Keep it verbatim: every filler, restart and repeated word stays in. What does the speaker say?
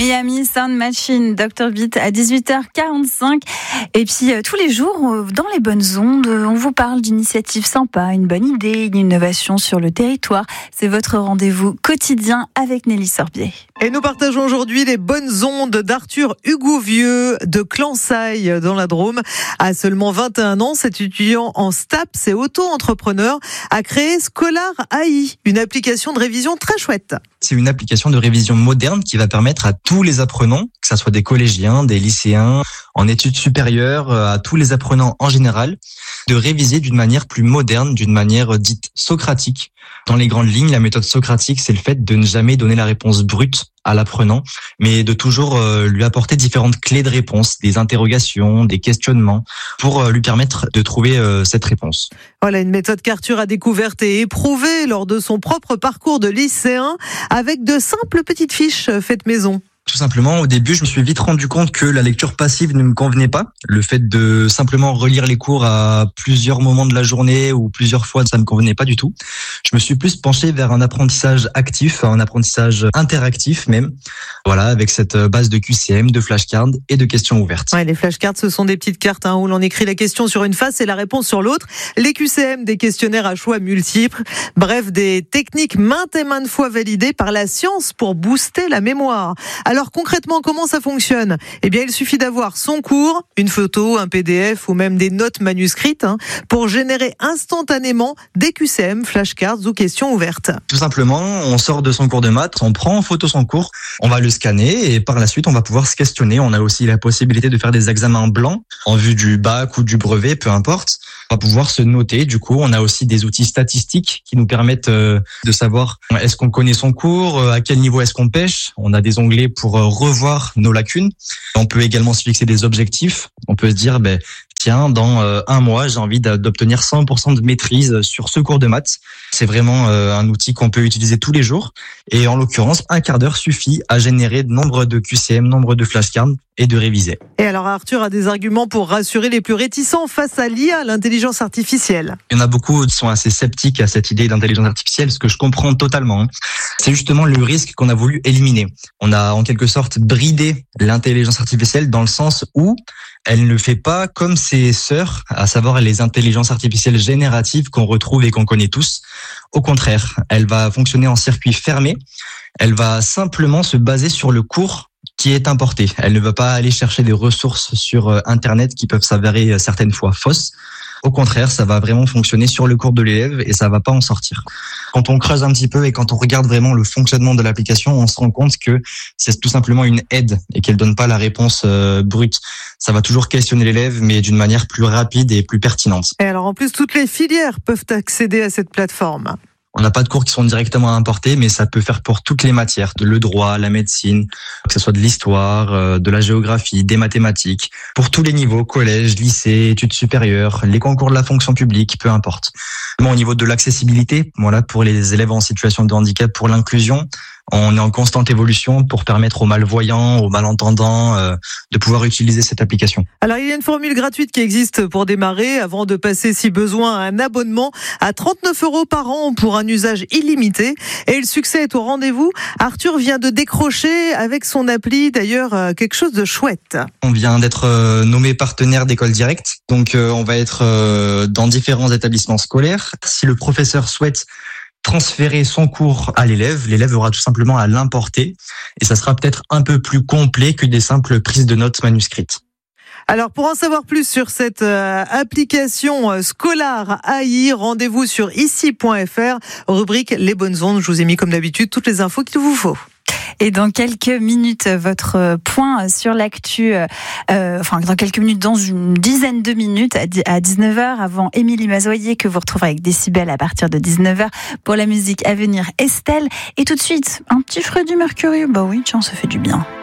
Miami Sound Machine, docteur Beat à dix-huit heures quarante-cinq. Et puis euh, tous les jours, euh, dans les bonnes ondes, euh, on vous parle d'initiatives sympas, une bonne idée, une innovation sur le territoire. C'est votre rendez-vous quotidien avec Nelly Sorbier. Et nous partageons aujourd'hui les bonnes ondes d'Arthur Hugouvieux de Clansaille dans la Drôme. À seulement vingt et un ans, cet étudiant en STAPS et auto-entrepreneur a créé Scholar A I, une application de révision très chouette. C'est une application de révision moderne qui va permettre à tous les apprenants, que ce soit des collégiens, des lycéens, en études supérieures, à tous les apprenants en général, de réviser d'une manière plus moderne, d'une manière dite socratique. Dans les grandes lignes, la méthode socratique, c'est le fait de ne jamais donner la réponse brute à l'apprenant, mais de toujours euh, lui apporter différentes clés de réponse, des interrogations, des questionnements, pour euh, lui permettre de trouver euh, cette réponse. Voilà une méthode qu'Arthur a découverte et éprouvée lors de son propre parcours de lycéen, avec de simples petites fiches faites maison. Tout simplement, au début, je me suis vite rendu compte que la lecture passive ne me convenait pas. Le fait de simplement relire les cours à plusieurs moments de la journée ou plusieurs fois, ça ne me convenait pas du tout. Je me suis plus penché vers un apprentissage actif, un apprentissage interactif même. Voilà, avec cette base de Q C M, de flashcards et de questions ouvertes. Ouais, les flashcards, ce sont des petites cartes hein, où l'on écrit la question sur une face et la réponse sur l'autre. Les Q C M, des questionnaires à choix multiples. Bref, des techniques maintes et maintes fois validées par la science pour booster la mémoire. Alors, Alors concrètement, comment ça fonctionne ? Eh bien, il suffit d'avoir son cours, une photo, un P D F ou même des notes manuscrites hein, pour générer instantanément des Q C M, flashcards ou questions ouvertes. Tout simplement, on sort de son cours de maths, on prend en photo son cours, on va le scanner et par la suite, on va pouvoir se questionner. On a aussi la possibilité de faire des examens blancs en vue du bac ou du brevet, peu importe. On va pouvoir se noter. Du coup, on a aussi des outils statistiques qui nous permettent de savoir est-ce qu'on connaît son cours, à quel niveau est-ce qu'on pêche. On a des onglets pour revoir nos lacunes. On peut également se fixer des objectifs. On peut se dire, ben, tiens, dans euh, un mois, j'ai envie d'obtenir cent pour cent de maîtrise sur ce cours de maths. C'est vraiment euh, un outil qu'on peut utiliser tous les jours. Et en l'occurrence, un quart d'heure suffit à générer nombre de Q C M, nombre de flashcards et de réviser. Et alors Arthur a des arguments pour rassurer les plus réticents face à l'I A, l'intelligence artificielle. Il y en a beaucoup qui sont assez sceptiques à cette idée d'intelligence artificielle, ce que je comprends totalement. C'est justement le risque qu'on a voulu éliminer. On a en quelque sorte bridé l'intelligence artificielle dans le sens où elle ne fait pas comme ses sœurs, à savoir les intelligences artificielles génératives qu'on retrouve et qu'on connaît tous. Au contraire, elle va fonctionner en circuit fermé. Elle va simplement se baser sur le cours qui est importé. Elle ne va pas aller chercher des ressources sur Internet qui peuvent s'avérer certaines fois fausses. Au contraire, ça va vraiment fonctionner sur le cours de l'élève et ça va pas en sortir. Quand on creuse un petit peu et quand on regarde vraiment le fonctionnement de l'application, on se rend compte que c'est tout simplement une aide et qu'elle donne pas la réponse euh, brute. Ça va toujours questionner l'élève, mais d'une manière plus rapide et plus pertinente. Et alors en plus, toutes les filières peuvent accéder à cette plateforme. On n'a pas de cours qui sont directement importés, mais ça peut faire pour toutes les matières, de le droit, la médecine, que ce soit de l'histoire, de la géographie, des mathématiques, pour tous les niveaux, collège, lycée, études supérieures, les concours de la fonction publique, peu importe. Bon, au niveau de l'accessibilité, voilà, pour les élèves en situation de handicap, pour l'inclusion, on est en constante évolution pour permettre aux malvoyants, aux malentendants euh, de pouvoir utiliser cette application. Alors, il y a une formule gratuite qui existe pour démarrer avant de passer, si besoin, à un abonnement à trente-neuf euros par an pour un usage illimité. Et le succès est au rendez-vous. Arthur vient de décrocher avec son appli, d'ailleurs, quelque chose de chouette. On vient d'être nommé partenaire d'École Directe. Donc, euh, on va être dans différents établissements scolaires. Si le professeur souhaite transférer son cours à l'élève, l'élève aura tout simplement à l'importer et ça sera peut-être un peu plus complet que des simples prises de notes manuscrites. Alors pour en savoir plus sur cette euh, application euh, Scholar A I, rendez-vous sur ici point f r, rubrique Les Bonnes Ondes. Je vous ai mis comme d'habitude toutes les infos qu'il vous faut. Et dans quelques minutes, votre point sur l'actu, euh, enfin dans quelques minutes, dans une dizaine de minutes, à dix-neuf heures, avant Émilie Mazoyer, que vous retrouverez avec Décibel à partir de dix-neuf heures pour la musique à venir, Estelle. Et tout de suite, un petit Freddie Mercury. Bah oui, tiens, ça fait du bien.